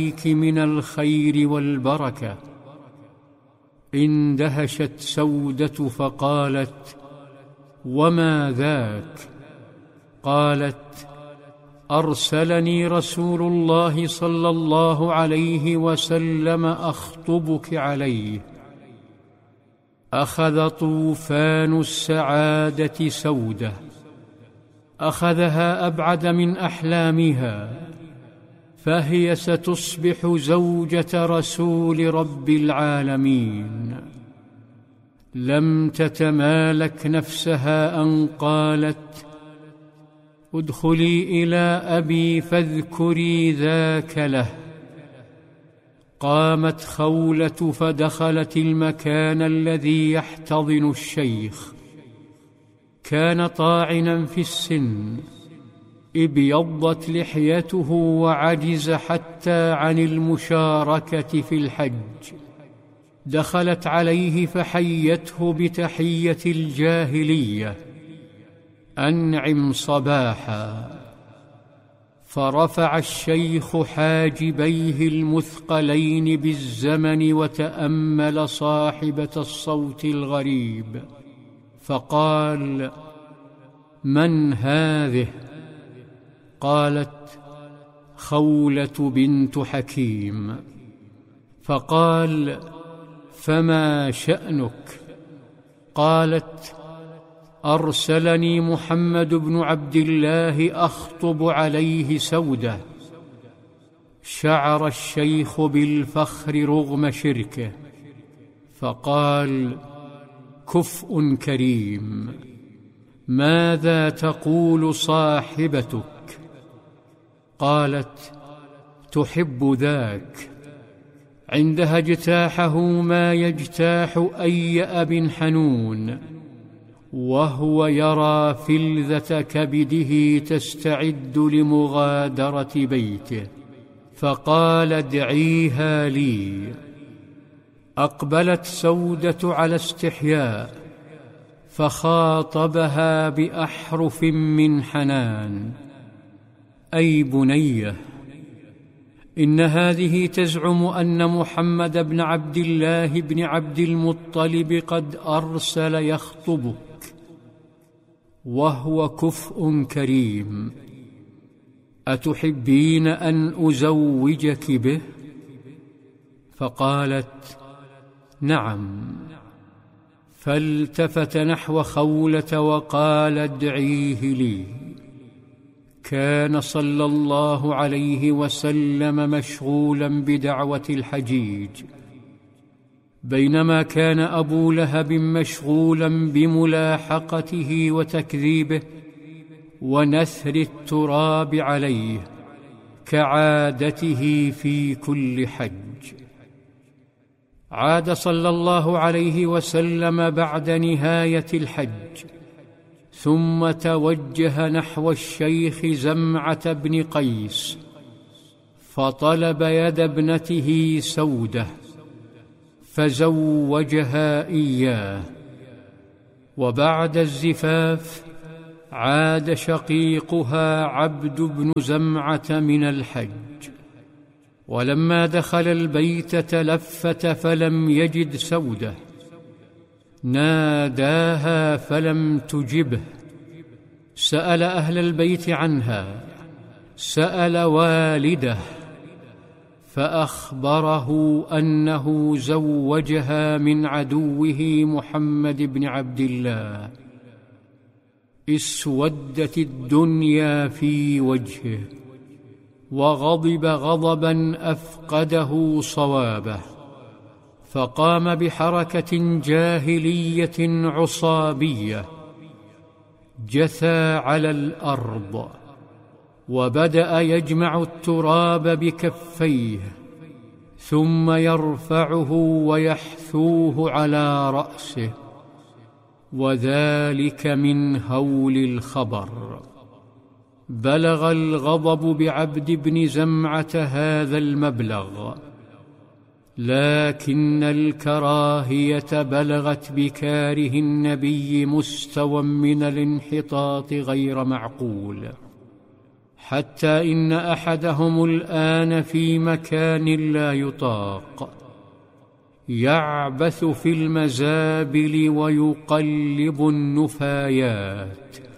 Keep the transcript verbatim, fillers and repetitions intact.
من الخير والبركة. اندهشت سودة فقالت: وما ذاك؟ قالت: أرسلني رسول الله صلى الله عليه وسلم أخطبك عليه. أخذ طوفان السعادة سودة، أخذها أبعد من أحلامها، فهي ستصبح زوجة رسول رب العالمين. لم تتمالك نفسها أن قالت: ادخلي إلى أبي فاذكري ذاك له. قامت خولة فدخلت المكان الذي يحتضن الشيخ. كان طاعنا في السن، ابيضت لحيته وعجز حتى عن المشاركة في الحج. دخلت عليه فحيته بتحية الجاهلية: أنعم صباحا. فرفع الشيخ حاجبيه المثقلين بالزمن وتأمل صاحبة الصوت الغريب، فقال: من هذه؟ قالت: خولة بنت حكيم. فقال: فما شأنك؟ قالت: أرسلني محمد بن عبد الله أخطب عليه سودة. شعر الشيخ بالفخر رغم شركه، فقال: كفء كريم، ماذا تقول صاحبتك؟ قالت: تحب ذاك. عندها اجتاحه ما يجتاح أي أب حنون، وهو يرى فلذة كبده تستعد لمغادرة بيته، فقال: ادعيها لي. أقبلت سودة على استحياء، فخاطبها بأحرف من حنان: أي بنيه، إن هذه تزعم أن محمد بن عبد الله بن عبد المطلب قد أرسل يخطبك، وهو كفء كريم. أتحبين أن أزوجك به؟ فقالت: نعم. فالتفت نحو خولة وقال: ادعيه لي. كان صلى الله عليه وسلم مشغولا بدعوة الحجيج، بينما كان أبو لهب مشغولا بملاحقته وتكذيبه ونثر التراب عليه كعادته في كل حج. عاد صلى الله عليه وسلم بعد نهاية الحج، ثم توجه نحو الشيخ زمعة بن قيس، فطلب يد ابنته سودة، فزوجها إياه. وبعد الزفاف عاد شقيقها عبد بن زمعة من الحج، ولما دخل البيت تلفت فلم يجد سودة. ناداها فلم تجبه، سأل أهل البيت عنها، سأل والده، فأخبره أنه زوجها من عدوه محمد بن عبد الله. اسودت الدنيا في وجهه، وغضب غضبا أفقده صوابه، فقام بحركة جاهلية عصابية، جثى على الأرض وبدأ يجمع التراب بكفيه، ثم يرفعه ويحثوه على رأسه، وذلك من هول الخبر. بلغ الغضب بعبد بن زمعة هذا المبلغ، لكن الكراهية بلغت بكاره النبي مستوى من الانحطاط غير معقول، حتى إن أحدهم الآن في مكان لا يطاق يعبث في المزابل ويقلب النفايات